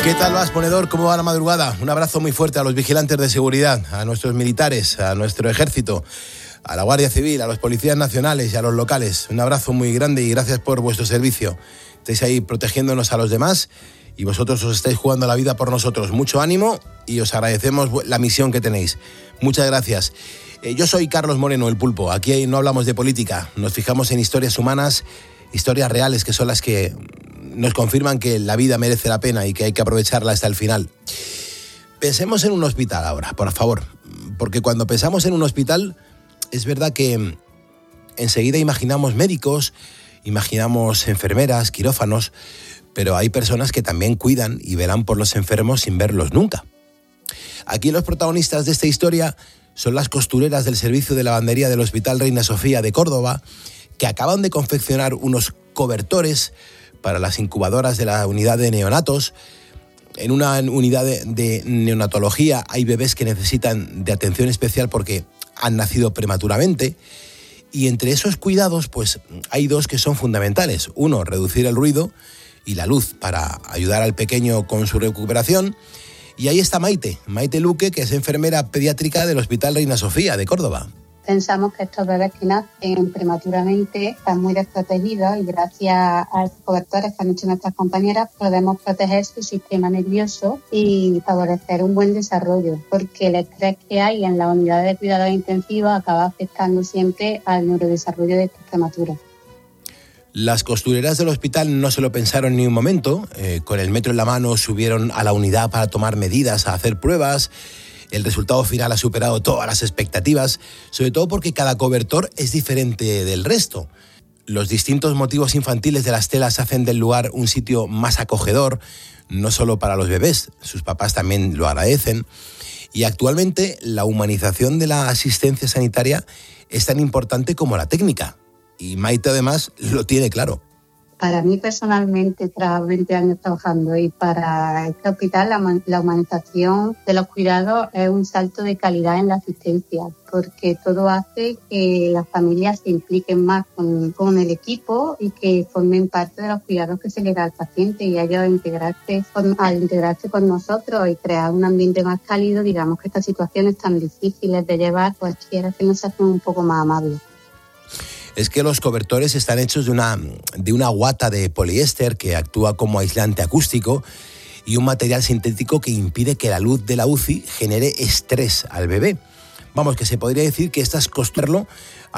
¿Qué tal vas, ponedor? ¿Cómo va la madrugada? Un abrazo muy fuerte a los vigilantes de seguridad, a nuestros militares, a nuestro ejército, a la Guardia Civil, a los policías nacionales y a los locales. Un abrazo muy grande y gracias por vuestro servicio. Estáis ahí protegiéndonos a los demás y vosotros os estáis jugando la vida por nosotros. Mucho ánimo y os agradecemos la misión que tenéis. Muchas gracias. Yo soy Carlos Moreno, el Pulpo. Aquí no hablamos de política, nos fijamos en historias humanas, historias reales que son las que nos confirman que la vida merece la pena y que hay que aprovecharla hasta el final. Pensemos en un hospital ahora, por favor, porque cuando pensamos en un hospital es verdad que enseguida imaginamos médicos, imaginamos enfermeras, quirófanos, pero hay personas que también cuidan y velan por los enfermos sin verlos nunca. Aquí los protagonistas de esta historia son las costureras del servicio de lavandería del Hospital Reina Sofía de Córdoba, que acaban de confeccionar unos cobertores para las incubadoras de la unidad de neonatos. En una unidad de neonatología hay bebés que necesitan de atención especial porque han nacido prematuramente. Y entre esos cuidados, pues hay dos que son fundamentales. Uno, reducir el ruido y la luz para ayudar al pequeño con su recuperación. Y ahí está Maite Luque, que es enfermera pediátrica del Hospital Reina Sofía de Córdoba. Pensamos que estos bebés que nacen prematuramente están muy desprotegidos y gracias a los cobertores que han hecho nuestras compañeras podemos proteger su sistema nervioso y favorecer un buen desarrollo, porque el estrés que hay en la unidad de cuidados intensivos acaba afectando siempre al neurodesarrollo de estos prematuros. Las costureras del hospital no se lo pensaron ni un momento. Con el metro en la mano subieron a la unidad para tomar medidas, a hacer pruebas. El resultado final ha superado todas las expectativas, sobre todo porque cada cobertor es diferente del resto. Los distintos motivos infantiles de las telas hacen del lugar un sitio más acogedor, no solo para los bebés, sus papás también lo agradecen. Y actualmente la humanización de la asistencia sanitaria es tan importante como la técnica. Y Maite además lo tiene claro. Para mí personalmente, tras 20 años trabajando y para este hospital, la humanización de los cuidados es un salto de calidad en la asistencia, porque todo hace que las familias se impliquen más con el equipo y que formen parte de los cuidados que se le da al paciente, y ellos al integrarse con nosotros y crear un ambiente más cálido, digamos que estas situaciones tan difíciles de llevar, pues quiere que nos hacen un poco más amables. Es que los cobertores están hechos de una guata de poliéster que actúa como aislante acústico y un material sintético que impide que la luz de la UCI genere estrés al bebé. Vamos, que se podría decir que estas costuras